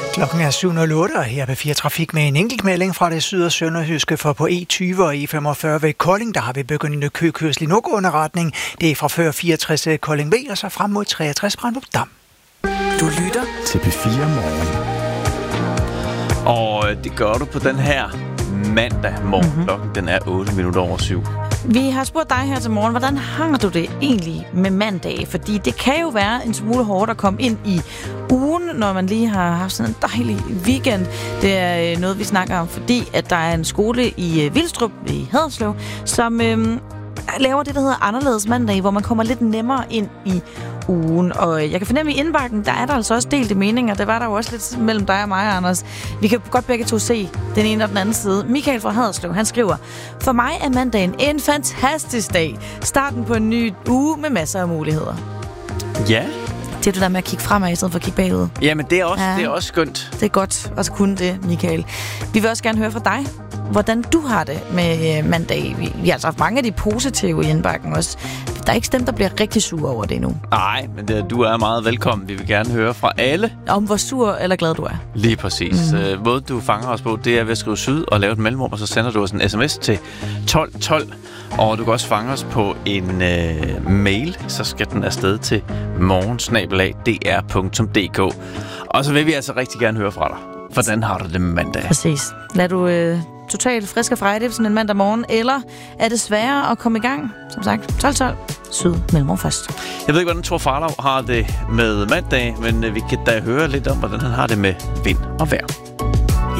Klokken er 7.08, og her ved 4 Trafik med en enkelt melding fra det syd- og sønderjyske, for på E20 og E45 ved Kolding, der har vi begyndt køkørsel i nordgående retning. Det er fra før 64 Kolding V, og så frem mod 63 Brandrup Dam. Du lytter til P4 Morgen. Og det gør du på den her mandag morgen. Klokken den er 7:08. Vi har spurgt dig her til morgen, hvordan har du det egentlig med mandag? Fordi det kan jo være en smule hårdt at komme ind i ugen, når man lige har haft sådan en dejlig weekend. Det er noget, vi snakker om, fordi at der er en skole i Vilstrup i Haderslev, som laver det, der hedder anderledes mandag, hvor man kommer lidt nemmere ind i ugen. Og jeg kan fornemme, i indbakken, der er der altså også delte meninger. Det var der jo også lidt mellem dig og mig, Anders. Vi kan godt begge to se den ene og den anden side. Michael fra Haderslev, han skriver: For mig er mandagen en fantastisk dag. Starten på en ny uge med masser af muligheder. Ja. Det er det der med at kigge fremad i stedet for at kigge bagud. Jamen, det er også skønt. Det er godt at kunne det, Michael. Vi vil også gerne høre fra dig, hvordan du har det med mandag. Vi har altså haft mange af de positive i indbakken også. Der er ikke dem, der bliver rigtig sure over det endnu. Nej, men du er meget velkommen. Vi vil gerne høre fra alle. Om hvor sur eller glad du er. Lige præcis. Måden du fanger os på, det er ved at skrive syd og lave et mellemrum, og så sender du os en sms til 1212. Og du kan også fange os på en mail, så skal den afsted til morgen@dr.dk. Og så vil vi altså rigtig gerne høre fra dig. Hvordan har du det med mandag? Præcis. Lad du totalt frisk og frejdig sådan en mandag morgen, eller er det sværere at komme i gang? Som sagt, 12 syd mellemrum først. Jeg ved ikke, hvordan Thor Farlov har det med mandag, men vi kan da høre lidt om, hvordan han har det med vind og vejr.